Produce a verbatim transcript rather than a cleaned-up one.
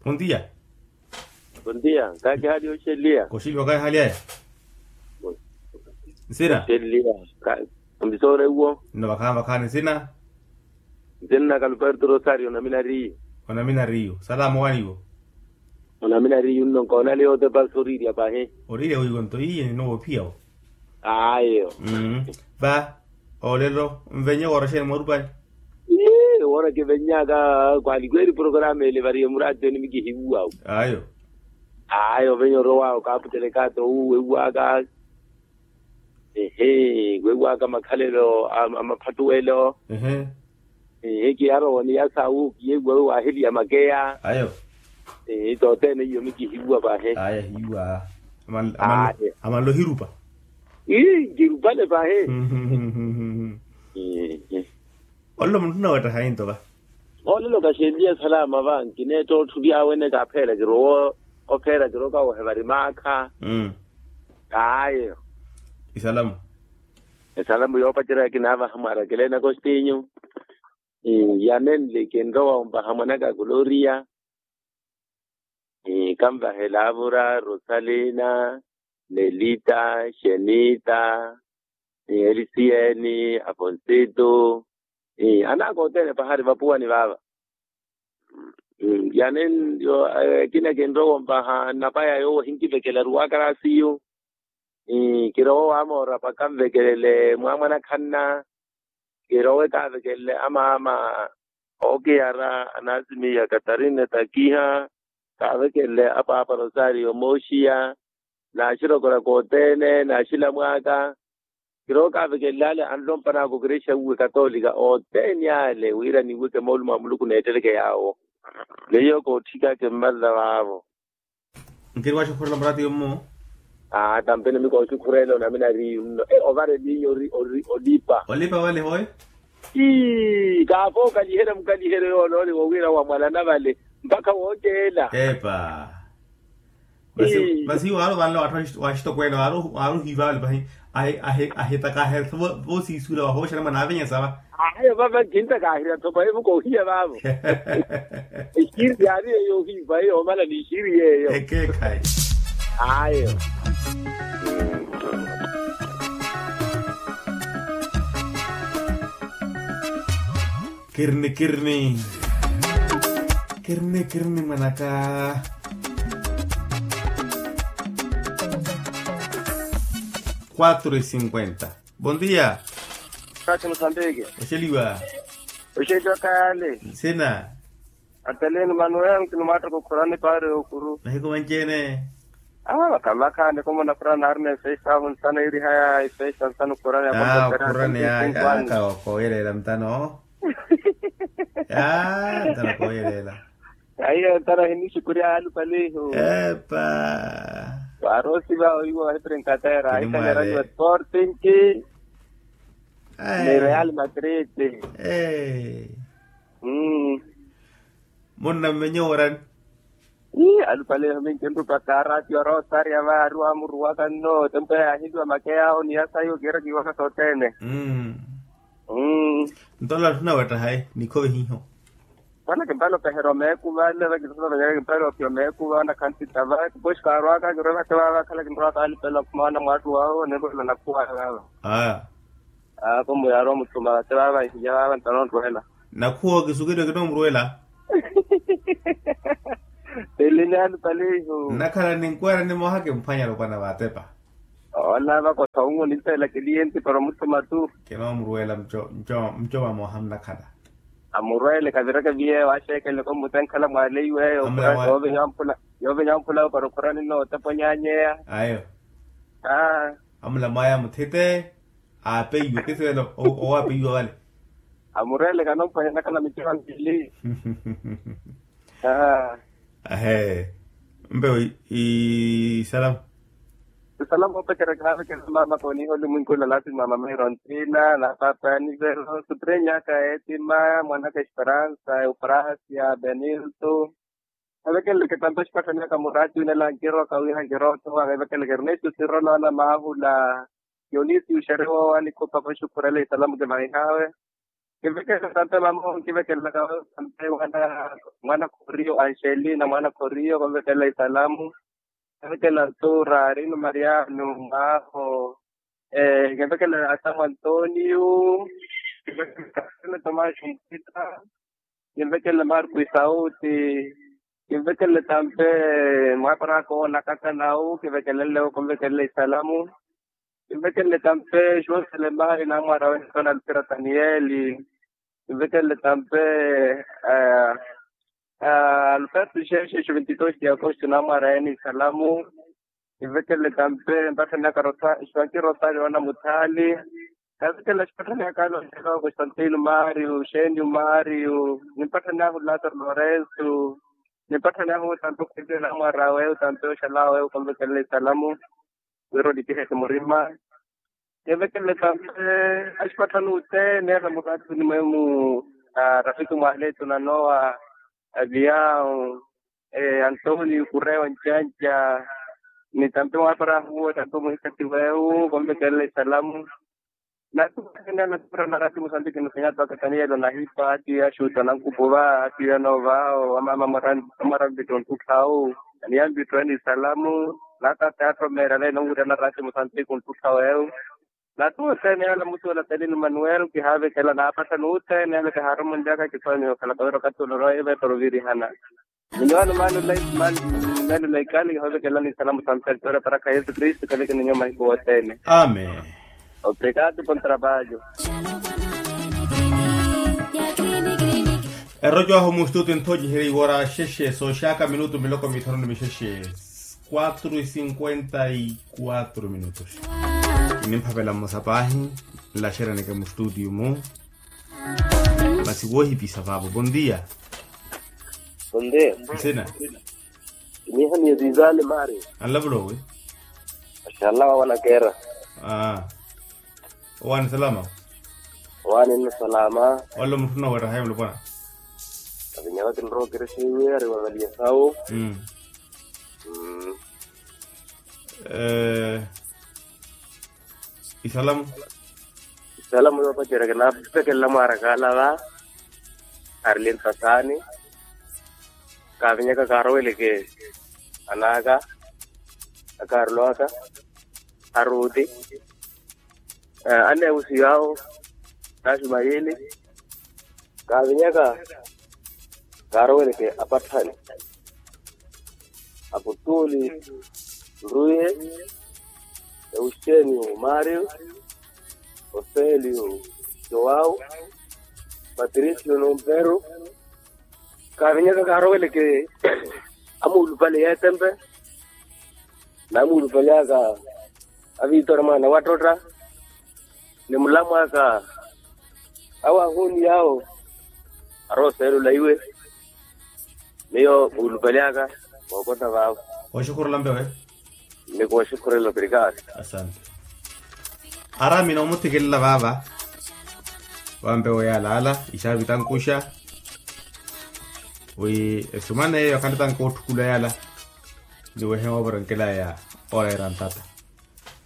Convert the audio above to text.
Buen día. Buen día. Kaki hali oshelia. Koshili wakai hali haya. Sina. Oshelia. Mbisore uo. Ndo wakana wakana sina. Zena Alberto Rosario na mina rio. Ona mina rio. Salamu wanigo. Ona mina rio no kona leo te pasoriria pa he. Orire uigo nto iye ni no pia o. Ayo. Mm. Va. Olelo mvenye goroshe morubai. Eh, ora ke venyaga kwali kweli programme le varie murate ni miki hiwa. Ayo. Ayo venyo roa ka putele ka to uwa ga. Ehe, wewa ga makhalelo amaphathuelo. Ehe. Eh ke yaro woni ya sawu ye wewa hili ya magea. Ayo. Eh to tene yo miki hiwa ba he. Aya hiwa. Amal amal amal lo hirupa. Eh, hirupa le ba he. Eh. Ollo mtuna wata hainto ba. Ollo lo ka shendia salama ba ngine to thudia wene ka phela giro o phela giro ka o hebari makha. Mm. Ayo. Isalamu. Isalamu yo patira kinava hamara kelena kostinyo. Eh yanen le kenro omba hamana ka Gloria. Eh kamba helabura Rosalina, Nelita, Shenita, Elisieni, Afonseto. Eh ana ko tele pahari vapua ni baba. Mm yanen yo kina kenro omba napaya yo hinkivekela ruaka siyo. Eh kiro amora pakamvekelele mwamana khanna kiro ka vekele ama ama oke ara anazimi ya Katarina Takiha ka vekele apa apa Rosario Moshia na shiro kora kotene na shila mwaka kiro ka vekele andom para ko Gresha u Katolika o tenyale wira ni wike moluma muluku neteleke yao leyo ko tika ke malla wao Ngirwa chokora mrati yomo. Ah, tampene mi ko kurelo na mina ri eh ovare di ori ori olipa. Olipa wale hoy? Ii, ka po ka lihera mkalihere yo no le wira wa mala na vale mpaka wongela. Epa. Basi basi walo walo atwa washito kwenda walo walo hivale bahi ai ai ai taka health wo si sura ho shana manave nya sawa. Ayo baba kinta ka hira to bai ko hiya babo. Ikir yari yo hi bai o mala ni shiri ye yo. Eke kai. Ayo. Kirni kirni. Kirni kirni manaka. cuatro y cincuenta. Buen día. Kacho Mozambique. Osheliwa. Oshejo kale. Sena. Ataleni Manuel kinomata ko Qur'ani pare okuru. Nahiko manjene. Ah, kama kane como na Qur'an arne feisa un sana iri haya feisa sana Qur'an ya ah Qur'an ya ka ko ere lamtano. Ya, tana ko ere la. Ayo tara hini shukuri alu pale ho. Epa. Warosi ba oigo ai prenkatera ai kanera yo Sporting ki. De Real Madrid. Eh. Mm. Monna menyoran. Ih, alu pale hamin kendo pakara ti Rosario ma ruwa murwa kanno tempe ahidu makea oni asayo gera ki waka totene. Mm. Mm. Ntola tuna wata hai niko hiho. Wana kembalo pehero meku wale wa kisono wa kembalo pio meku wana kanti tava push karwa ka gura tawa kala kembalo ali pelo mana matu wao nebo na kuwa wao. Ah. Ah como yaro mutuma tawa ya wan tanon roela. Na kuwa kisugido kidomo roela. Elinan paleho. Nakala ninkwara ni mohake mfanya rupana batepa. Wala ba ko taungo nita la cliente pero mutuma tu. Keno mruela mcho mcho mcho wa moham nakala. Amurele kadira ka biye wa sheke le ko mutan kala male yue o yo be nyampula yo be nyampula pero Qur'ani no te ponyanye. Ayo. Ah. Amla maya mutete a pe yu ke selo o o a pe yu vale. Amurele ka no panya nakala michiran bili. Ah. Ahe. Mbeo y salam. Salam ko pekara ka ke mama ko ni holu mun ko la lati mama me rontina la papa ni vero sutrenya ka etima mwana ka esperanza e prasia benilto. Ave que le que tanto es para ka muratu na lang kiro ka wi han kiro to ave que le gernesto sirro la la mahula. Yonisi usherewa ani ko papa shukurale salam de mai hawe. Kivekele tante mamo kivekele ka tante mwana mwana Korio Angelina mwana Korio kivekele salamu kivekele Artura Rino Mariano Maho eh kivekele Asamo Antonio kivekele Tomas Mpita kivekele Marco Isauti kivekele tampe Mwaparako Nakatanau kivekele Leo kivekele salamu kivekele tampe João Selemari na mwana wewe Alfira Danieli kivekele tampe eh Uh, Alberto Sheshe veintidós de agosto na Marani salamu ivekele tampe mpaka na karota shwanki rosario na mutali kavekele shpata na kalo shaka Constantino Mario Shenio Mario nipata na Lazar Lorenzo nipata na hu tanto kide na marawe tanto shalawe kavekele salamu wero dikhe murima ivekele tampe ashpata nute ne na mukatu ni memu rafiki mwale tunanoa Aviao, eh, Antonio Curreo Nchanja, ni tanto para huo tanto mhikatiweu kambekele salamu na tukana na para narati Mozambique no kanya tukatania na hipa ati ya shuta na kupoa ati ya novao mama maran mara biton tukao ni ambi twani salamu na teatro merale no ura narati Mozambique kun tukao na tu tena ala mtu ala tani Manuel ki have kala na pata nute ne ala ka harum ndaka ki tani kala ka ka to ro ebe to viri hana minwala manu lai man manu lai kali have kala ni salamu samsar tora para ka Yesu Cristo kale que niño mai ko tene amen obrigado por trabalho Errojo aho mustuto entoji heri wora sheshe so shaka minuto miloko mitono misheshe cuatro y cincuenta y cuatro minutos. Inimpapela mosapahi la shera neke mu studio mo. Basi wohi pisa babo. Bom dia. Bom dia. Sina. Ni hani rizale mari. Allah bro we. Inshallah wana kera. Ah. Wan salama. Wan salama. Wallo mutuna wara hayam lubana. Abinya tin ro kreshiwe ari wali sao. Mm. Mm. Eh Isalamu Isalamu yo pachera kana pekella mara kala va Arlin Fasani kavinya ka karwele ke anaga akarloaka arudi eh ane usiyao tashumayeli kavinya ka karwele ke apatani Apostoli Ruye Eugenio Mario Ofelio Joao Patricio Nompero Kavinya ka karowele ke amulu pale ya tembe na amulu pale ka avitor mana watotra ni mulama ka awa huni yao arosero laiwe leo ulu pale ka Wakota wao. Washukuru lambe we. Niko shukuru la brigade. Asante. Ara mina umutikella baba. Wambe we alala ishabi tankusha. We esumane yo kanda tanko tukula yala. Ni we hewa barankela ya oerantata.